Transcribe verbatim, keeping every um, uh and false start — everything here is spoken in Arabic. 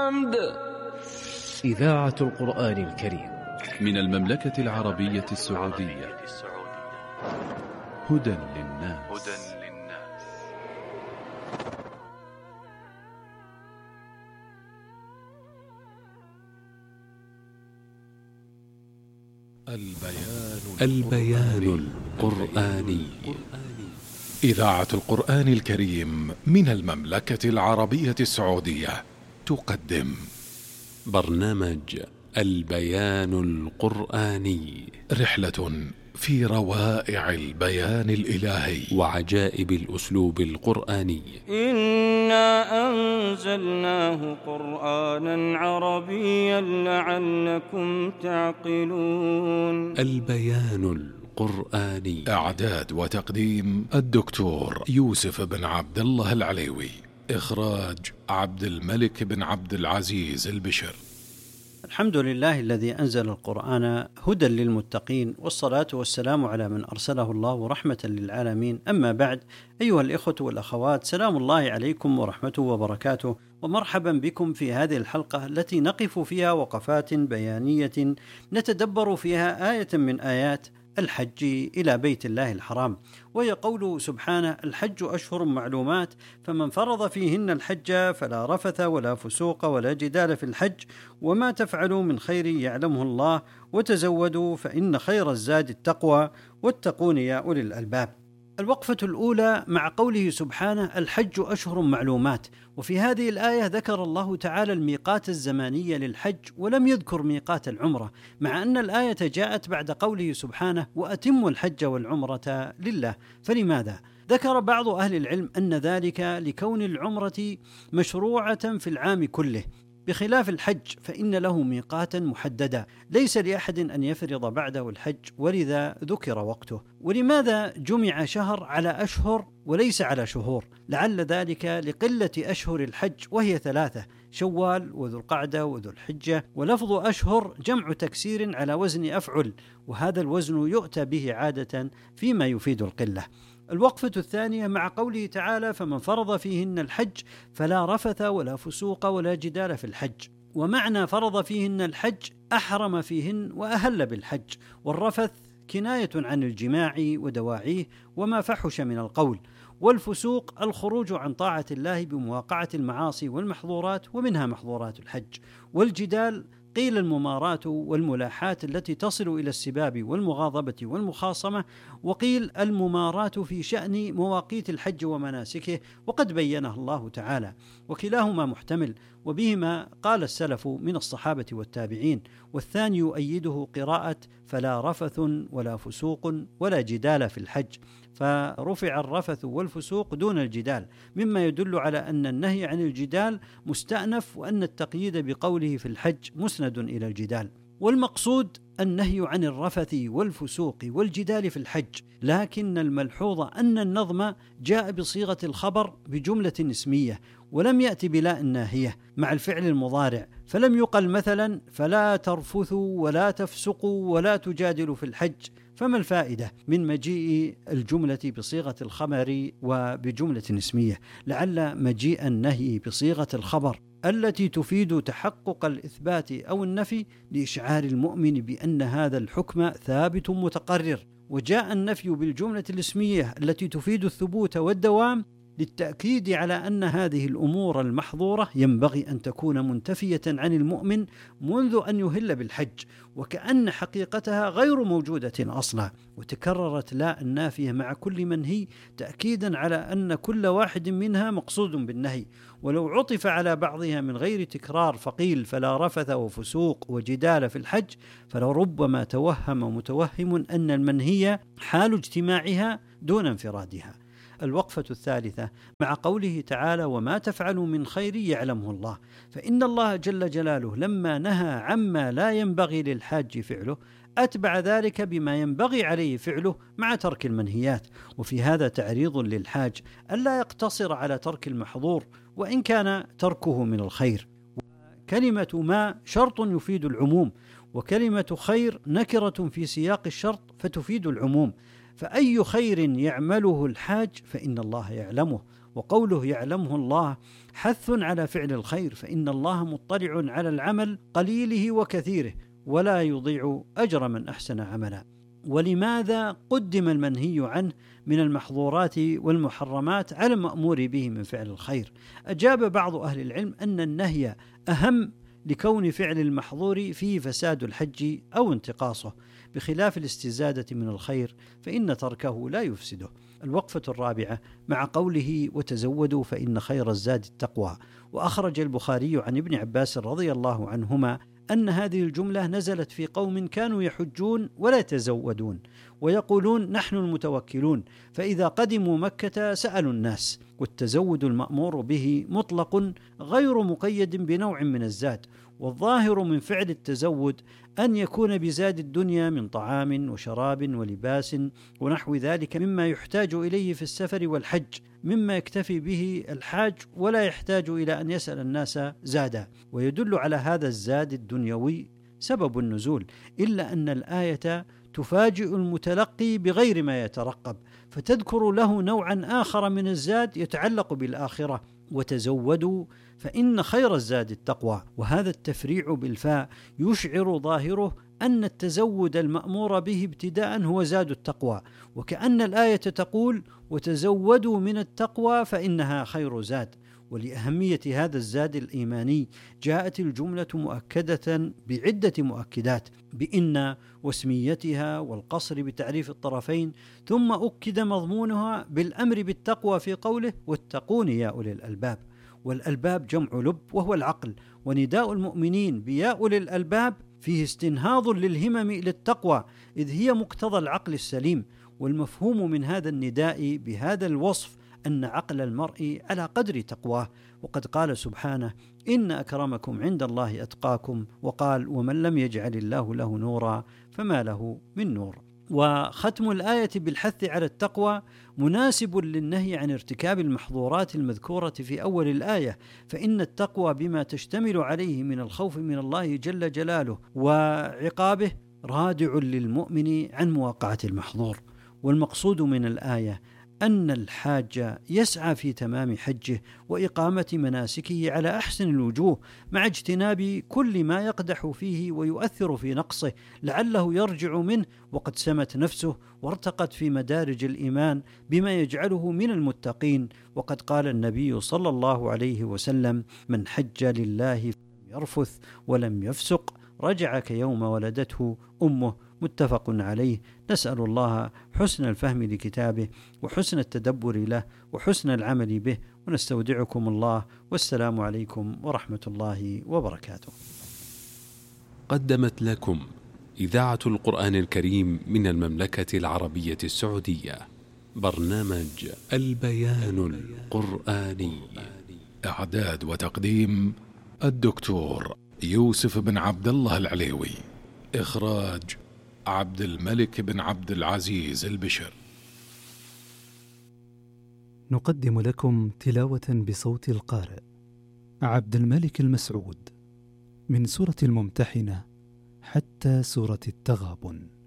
الحمد. إذاعة القرآن الكريم من المملكة العربية السعودية. هدى للناس. البيان, البيان القرآني. إذاعة القرآن الكريم من المملكة العربية السعودية تقدم برنامج البيان القرآني، رحلة في روائع البيان الإلهي وعجائب الأسلوب القرآني. إنا أنزلناه قرآنا عربيا لعلكم تعقلون. البيان القرآني. إعداد وتقديم الدكتور يوسف بن عبد الله العليوي. إخراج عبد الملك بن عبد العزيز البشر. الحمد لله الذي أنزل القرآن هدى للمتقين، والصلاة والسلام على من أرسله الله رحمة للعالمين. أما بعد، أيها الإخوة والأخوات، سلام الله عليكم ورحمته وبركاته، ومرحبا بكم في هذه الحلقة التي نقف فيها وقفات بيانية نتدبر فيها آية من آيات الحج إلى بيت الله الحرام، وهي قوله سبحانه: الحج أشهر معلومات، فمن فرض فيهن الحج فلا رفث ولا فسوق ولا جدال في الحج، وما تفعلوا من خير يعلمه الله، وتزودوا فإن خير الزاد التقوى، واتقون يا أولي الألباب. الوقفة الأولى مع قوله سبحانه: الحج أشهر معلومات، وفي هذه الآية ذكر الله تعالى الميقات الزمانية للحج ولم يذكر ميقات العمرة، مع أن الآية جاءت بعد قوله سبحانه: وأتموا الحج والعمرة لله. فلماذا؟ ذكر بعض أهل العلم أن ذلك لكون العمرة مشروعة في العام كله، بخلاف الحج فإن له ميقاتا محددا ليس لأحد أن يفرض بعده الحج، ولذا ذكر وقته. ولماذا جمع شهر على أشهر وليس على شهور؟ لعل ذلك لقلة أشهر الحج، وهي ثلاثة: شوال وذو القعدة وذو الحجة، ولفظ أشهر جمع تكسير على وزن أفعل، وهذا الوزن يؤتى به عادة فيما يفيد القلة. الوقفة الثانية مع قوله تعالى: فمن فرض فيهن الحج فلا رفث ولا فسوق ولا جدال في الحج. ومعنى فرض فيهن الحج أحرم فيهن وأهل بالحج، والرفث كناية عن الجماع ودواعيه وما فحش من القول، والفسوق الخروج عن طاعة الله بمواقعة المعاصي والمحظورات، ومنها محظورات الحج. والجدال قيل الممارات والملاحات التي تصل إلى السباب والمغاضبة والمخاصمة، وقيل الممارات في شأن مواقيت الحج ومناسكه، وقد بينه الله تعالى، وكلاهما محتمل، وبهما قال السلف من الصحابة والتابعين. والثاني يؤيده قراءة: فلا رفث ولا فسوق ولا جدال في الحج، فرفع الرفث والفسوق دون الجدال، مما يدل على أن النهي عن الجدال مستأنف، وأن التقييد بقوله في الحج مسند إلى الجدال. والمقصود النهي عن الرفث والفسوق والجدال في الحج، لكن الملحوظ أن النظم جاء بصيغة الخبر بجملة اسمية، ولم يأتي بلا الناهية مع الفعل المضارع، فلم يقل مثلا: فلا ترفثوا ولا تفسقوا ولا تجادلوا في الحج. فما الفائدة من مجيء الجملة بصيغة الخبر وبجملة اسمية؟ لعل مجيء النهي بصيغة الخبر التي تفيد تحقق الإثبات أو النفي لإشعار المؤمن بأن هذا الحكم ثابت متقرر، وجاء النفي بالجملة الاسمية التي تفيد الثبوت والدوام للتأكيد على أن هذه الأمور المحظورة ينبغي أن تكون منتفية عن المؤمن منذ أن يهل بالحج، وكأن حقيقتها غير موجودة أصلا. وتكررت لا النافية مع كل منهي تأكيدا على أن كل واحد منها مقصود بالنهي، ولو عطف على بعضها من غير تكرار فقيل: فلا رفث وفسوق وجدال في الحج، فلربما توهم متوهم أن المنهي حال اجتماعها دون انفرادها. الوقفة الثالثة مع قوله تعالى: وما تفعلوا من خير يعلمه الله، فإن الله جل جلاله لما نهى عما لا ينبغي للحاج فعله أتبع ذلك بما ينبغي عليه فعله مع ترك المنهيات، وفي هذا تعريض للحاج ألا يقتصر على ترك المحظور وإن كان تركه من الخير. كلمة ما شرط يفيد العموم، وكلمة خير نكرة في سياق الشرط فتفيد العموم، فأي خير يعمله الحاج فإن الله يعلمه، وقوله يعلمه الله حث على فعل الخير، فإن الله مطلع على العمل قليله وكثيره ولا يضيع أجر من أحسن عملا. ولماذا قدم المنهي عنه من المحظورات والمحرمات على المأمور به من فعل الخير؟ أجاب بعض أهل العلم أن النهي أهم لكون فعل المحظور فيه فساد الحج أو انتقاصه، بخلاف الاستزادة من الخير فإن تركه لا يفسده. الوقفة الرابعة مع قوله وتزودوا فإن خير الزاد التقوى. وأخرج البخاري عن ابن عباس رضي الله عنهما أن هذه الجملة نزلت في قوم كانوا يحجون ولا يتزودون ويقولون نحن المتوكلون، فإذا قدموا مكة سألوا الناس. والتزود المأمور به مطلق غير مقيد بنوع من الزاد، والظاهر من فعل التزود أن يكون بزاد الدنيا من طعام وشراب ولباس ونحو ذلك مما يحتاج إليه في السفر والحج، مما يكتفي به الحاج ولا يحتاج إلى أن يسأل الناس زادا. ويدل على هذا الزاد الدنيوي سبب النزول، إلا أن الآية تفاجئ المتلقي بغير ما يترقب، فتذكر له نوعا آخر من الزاد يتعلق بالآخرة، وتزودوا فإن خير الزاد التقوى. وهذا التفريع بالفاء يشعر ظاهره أن التزود المأمور به ابتداء هو زاد التقوى، وكأن الآية تقول وتزودوا من التقوى فإنها خير زاد. ولأهمية هذا الزاد الإيماني جاءت الجملة مؤكدة بعدة مؤكدات بإن واسميتها والقصر بتعريف الطرفين، ثم أكد مضمونها بالأمر بالتقوى في قوله واتقون يا أولي الألباب. والألباب جمع لب وهو العقل، ونداء المؤمنين بيا أولي الألباب فيه استنهاض للهمم إلى التقوى، إذ هي مقتضى العقل السليم. والمفهوم من هذا النداء بهذا الوصف أن عقل المرء على قدر تقواه، وقد قال سبحانه إن أكرمكم عند الله أتقاكم، وقال ومن لم يجعل الله له نورا فما له من نور. وختم الآية بالحث على التقوى مناسب للنهي عن ارتكاب المحظورات المذكورة في أول الآية، فإن التقوى بما تشتمل عليه من الخوف من الله جل جلاله وعقابه رادع للمؤمن عن مواقعة المحظور. والمقصود من الآية أن الحاج يسعى في تمام حجه وإقامة مناسكه على أحسن الوجوه، مع اجتناب كل ما يقدح فيه ويؤثر في نقصه لعله يرجع منه، وقد سمت نفسه وارتقت في مدارج الإيمان بما يجعله من المتقين. وقد قال النبي صلى الله عليه وسلم من حج لله فلم يرفث ولم يفسق رجع كيوم ولدته أمه، متفق عليه. نسأل الله حسن الفهم لكتابه وحسن التدبر له وحسن العمل به، ونستودعكم الله، والسلام عليكم ورحمة الله وبركاته. قدمت لكم إذاعة القرآن الكريم من المملكة العربية السعودية برنامج البيان القرآني. إعداد وتقديم الدكتور يوسف بن عبد الله العليوي. إخراج عبد الملك بن عبد العزيز البشر. نقدم لكم تلاوة بصوت القارئ عبد الملك المسعود من سورة الممتحنة حتى سورة التغابن.